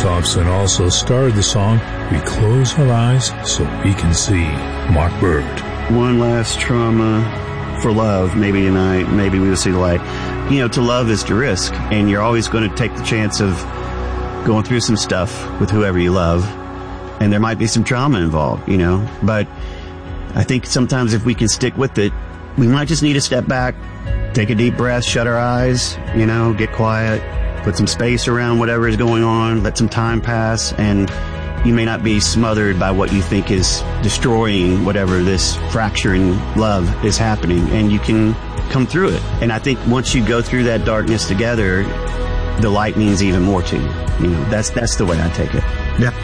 Thompson also starred the song We Close Our Eyes So We Can See. Mark Bird. One last trauma for love, maybe tonight, maybe we will see the light. You know, to love is to risk, and you're always going to take the chance of going through some stuff with whoever you love, and there might be some trauma involved, you know, but I think sometimes if we can stick with it, we might just need to step back, take a deep breath, shut our eyes, you know, get quiet, put some space around whatever is going on, let some time pass, and you may not be smothered by what you think is destroying whatever this fracturing love is happening, and you can come through it. And I think once you go through that darkness together, the light means even more to you. You know, that's the way I take it. Yeah,